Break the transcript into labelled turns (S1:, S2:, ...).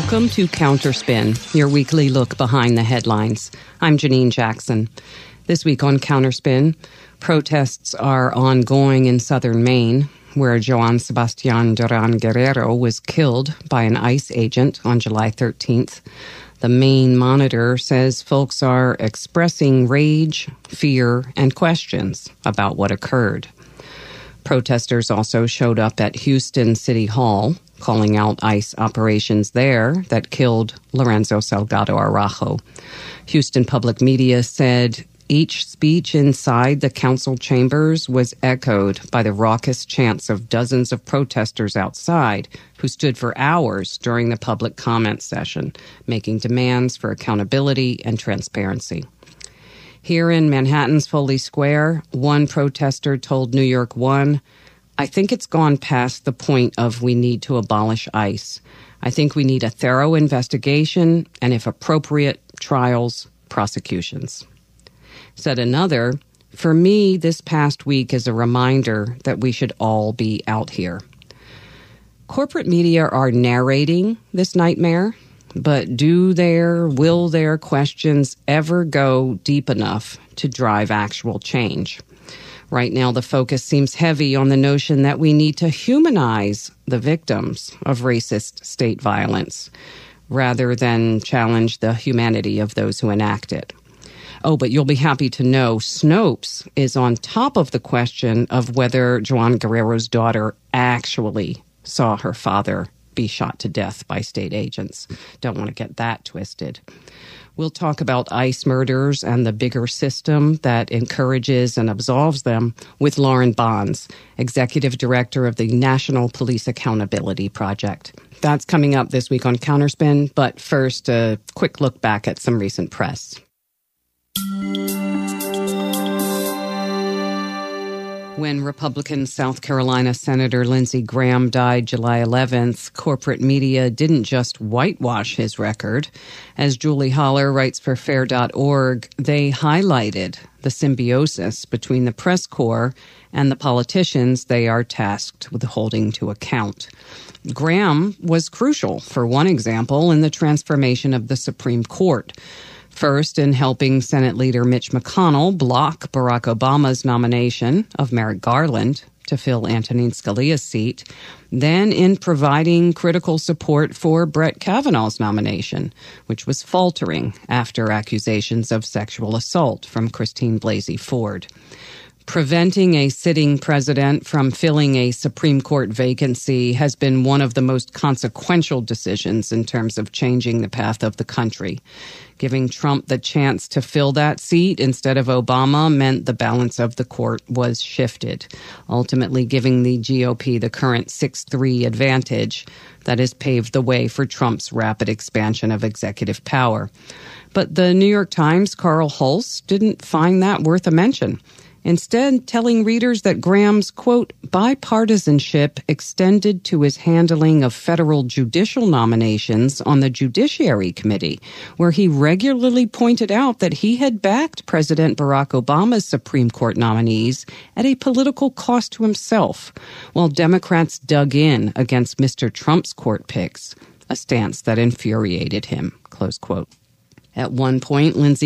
S1: Welcome to Counterspin, your weekly look behind the headlines. I'm Janine Jackson. This week on Counterspin, protests are ongoing in southern Maine, where Joan Sebastian Duran Guerrero was killed by an ICE agent on July 13th. The Maine Monitor says folks are expressing rage, fear, and questions about what occurred. Protesters also showed up at Houston City Hall, calling out ICE operations there that killed Lorenzo Salgado Araujo. Houston Public Media said each speech inside the council chambers was echoed by the raucous chants of dozens of protesters outside who stood for hours during the public comment session, making demands for accountability and transparency. Here in Manhattan's Foley Square, one protester told New York One, "I think it's gone past the point of we need to abolish ICE. I think we need a thorough investigation and, if appropriate, trials, prosecutions." Said another, "For me, this past week is a reminder that we should all be out here." Corporate media are narrating this nightmare, but will their questions ever go deep enough to drive actual change? Right now, the focus seems heavy on the notion that we need to humanize the victims of racist state violence rather than challenge the humanity of those who enact it. Oh, but you'll be happy to know Snopes is on top of the question of whether Joan Guerrero's daughter actually saw her father be shot to death by state agents. Don't want to get that twisted. We'll talk about ICE murders and the bigger system that encourages and absolves them with Lauren Bonds, Executive Director of the National Police Accountability Project. That's coming up this week on Counterspin, but first, a quick look back at some recent press. When Republican South Carolina Senator Lindsey Graham died July 11th, corporate media didn't just whitewash his record. As Julie Haller writes for Fair.org, they highlighted the symbiosis between the press corps and the politicians they are tasked with holding to account. Graham was crucial, for one example, in the transformation of the Supreme Court. First, in helping Senate Leader Mitch McConnell block Barack Obama's nomination of Merrick Garland to fill Antonin Scalia's seat, then in providing critical support for Brett Kavanaugh's nomination, which was faltering after accusations of sexual assault from Christine Blasey Ford. Preventing a sitting president from filling a Supreme Court vacancy has been one of the most consequential decisions in terms of changing the path of the country. Giving Trump the chance to fill that seat instead of Obama meant the balance of the court was shifted, ultimately giving the GOP the current 6-3 advantage that has paved the way for Trump's rapid expansion of executive power. But the New York Times' Carl Hulse didn't find that worth a mention. Instead, telling readers that Graham's, quote, bipartisanship extended to his handling of federal judicial nominations on the Judiciary Committee, where he regularly pointed out that he had backed President Barack Obama's Supreme Court nominees at a political cost to himself, while Democrats dug in against Mr. Trump's court picks, a stance that infuriated him, close quote. At one point, Lindsey